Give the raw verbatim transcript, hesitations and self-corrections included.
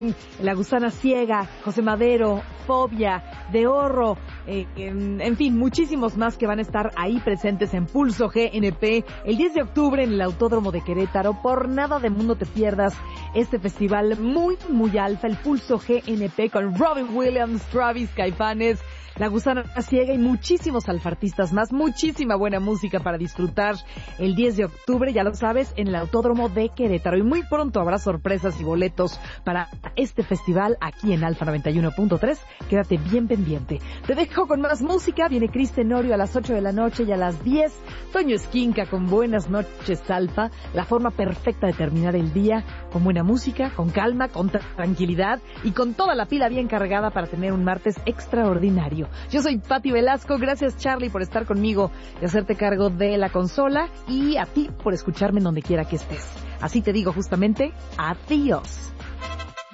La Gusana Ciega, José Madero, Fobia, De Horro, eh, en, en fin, muchísimos más que van a estar ahí presentes en Pulso G N P el diez de octubre en el Autódromo de Querétaro. Por nada de mundo te pierdas este festival muy, muy alfa, el Pulso G N P con Robin Williams, Travis, Caifanes, La Gusana Ciega y muchísimos alfartistas más, muchísima buena música para disfrutar el diez de octubre, ya lo sabes, en el Autódromo de Querétaro. Y muy pronto habrá sorpresas y boletos para este festival aquí en Alfa noventa y uno punto tres. Quédate bien pendiente. Te dejo con más música. Viene Cris Tenorio a las ocho de la noche y a las diez Toño Esquinca con Buenas noches Alfa. La forma perfecta de terminar el día con buena música, con calma, con tranquilidad y con toda la pila bien cargada para tener un martes extraordinario. Yo soy Pati Velasco. Gracias, Charlie, por estar conmigo y hacerte cargo de la consola, y a ti por escucharme en donde quiera que estés. Así te digo justamente, adiós.